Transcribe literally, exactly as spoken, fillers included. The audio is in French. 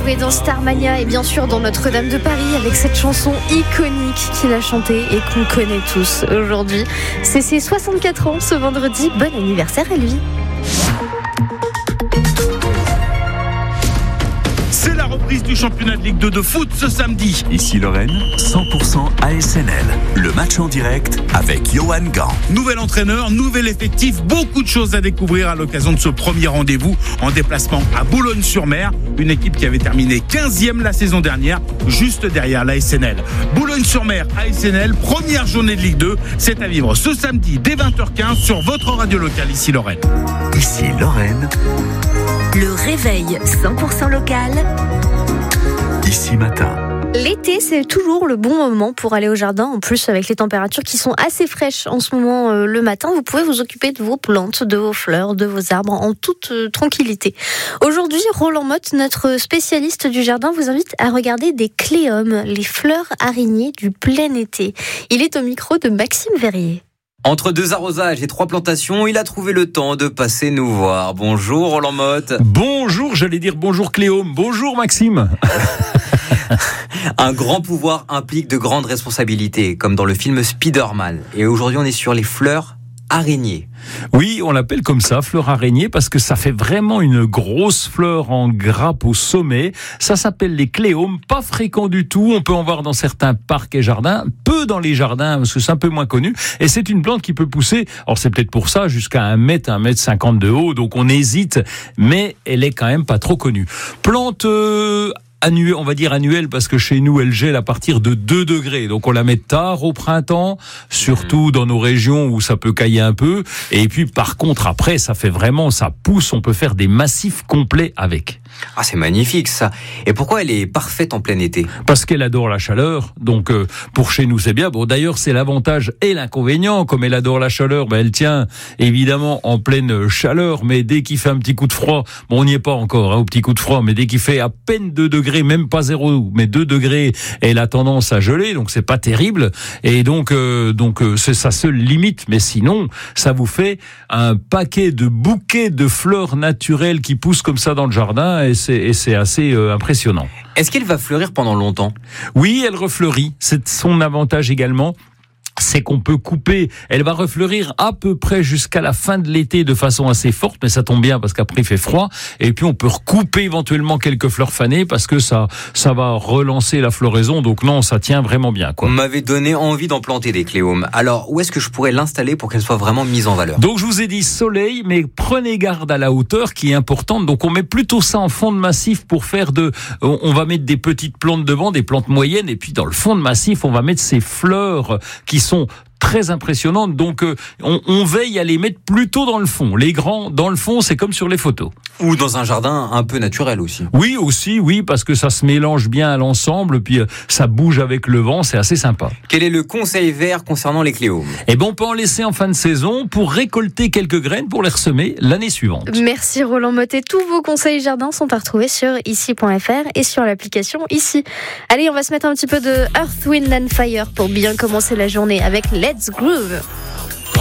joué dans Starmania et bien sûr dans Notre-Dame de Paris avec cette chanson iconique qu'il a chantée et qu'on connaît tous aujourd'hui. C'est ses soixante-quatre ans ce vendredi. Bon anniversaire à lui. C'est la reprise du championnat de Ligue deux de foot ce samedi. Ici Lorraine, cent pour cent A S N L. Le match en direct avec Johan Gant. Nouvel entraîneur, nouvel effectif, beaucoup de choses à découvrir à l'occasion de ce premier rendez-vous en déplacement à Boulogne-sur-Mer. Une équipe qui avait terminé quinzième la saison dernière, juste derrière l'A S N L. Boulogne-sur-Mer, A S N L, première journée de Ligue deux. C'est à vivre ce samedi dès vingt heures quinze sur votre radio locale ici Lorraine. Ici Lorraine. Le réveil cent pour cent local. Ici matin. L'été, c'est toujours le bon moment pour aller au jardin. En plus, avec les températures qui sont assez fraîches en ce moment euh, le matin, vous pouvez vous occuper de vos plantes, de vos fleurs, de vos arbres en toute euh, tranquillité. Aujourd'hui, Roland Motte, notre spécialiste du jardin, vous invite à regarder des cléomes, les fleurs araignées du plein été. Il est au micro de Maxime Verrier. Entre deux arrosages et trois plantations, il a trouvé le temps de passer nous voir. Bonjour Roland Motte. Bonjour, j'allais dire bonjour Cléome. Bonjour Maxime. Un grand pouvoir implique de grandes responsabilités, comme dans le film Spider-Man. Et aujourd'hui, on est sur les fleurs araignées. Oui, on l'appelle comme ça, fleur araignée, parce que ça fait vraiment une grosse fleur en grappe au sommet. Ça s'appelle les cléomes, pas fréquent du tout. On peut en voir dans certains parcs et jardins, peu dans les jardins, parce que c'est un peu moins connu. Et c'est une plante qui peut pousser, alors c'est peut-être pour ça, jusqu'à un mètre, un mètre cinquante de haut, donc on hésite, mais elle est quand même pas trop connue. Plante... Euh annuelle, on va dire annuelle, parce que chez nous, elle gèle à partir de deux degrés. Donc, on la met tard au printemps, surtout dans nos régions où ça peut cailler un peu. Et puis, par contre, après, ça fait vraiment, ça pousse, on peut faire des massifs complets avec. Ah, c'est magnifique, ça. Et pourquoi elle est parfaite en plein été ? Parce qu'elle adore la chaleur. Donc, euh, pour chez nous, c'est bien. Bon, d'ailleurs, c'est l'avantage et l'inconvénient. Comme elle adore la chaleur, ben, elle tient évidemment en pleine chaleur. Mais dès qu'il fait un petit coup de froid, bon, on n'y est pas encore, hein, au petit coup de froid, mais dès qu'il fait à peine deux degrés, même pas zéro, mais deux degrés, elle a tendance à geler. Donc, c'est pas terrible. Et donc, euh, donc euh, c'est sa seule limite. Mais sinon, ça vous fait un paquet de bouquets de fleurs naturelles qui poussent comme ça dans le jardin. Et c'est, et c'est assez euh, impressionnant. Est-ce qu'elle va fleurir pendant longtemps ? Oui, elle refleurit. C'est son avantage également. C'est qu'on peut couper, elle va refleurir à peu près jusqu'à la fin de l'été de façon assez forte, mais ça tombe bien parce qu'après il fait froid, et puis on peut recouper éventuellement quelques fleurs fanées parce que ça, ça va relancer la floraison, donc non, ça tient vraiment bien, quoi. On m'avait donné envie d'en planter des cléomes. Alors, où est-ce que je pourrais l'installer pour qu'elle soit vraiment mise en valeur ? Donc je vous ai dit soleil, mais prenez garde à la hauteur qui est importante, donc on met plutôt ça en fond de massif pour faire de, on va mettre des petites plantes devant, des plantes moyennes, et puis dans le fond de massif, on va mettre ces fleurs qui sont très impressionnantes, donc euh, on, on veille à les mettre plutôt dans le fond. Les grands, dans le fond, c'est comme sur les photos. Ou dans un jardin un peu naturel aussi. Oui, aussi, oui, parce que ça se mélange bien à l'ensemble, puis euh, ça bouge avec le vent, c'est assez sympa. Quel est le conseil vert concernant les cléomes ? Eh ben, on peut en laisser en fin de saison pour récolter quelques graines pour les ressemer l'année suivante. Merci Roland Motte. Tous vos conseils jardin sont à retrouver sur ici point f r et sur l'application Ici. Allez, on va se mettre un petit peu de Earth, Wind and Fire pour bien commencer la journée avec Let's Groove.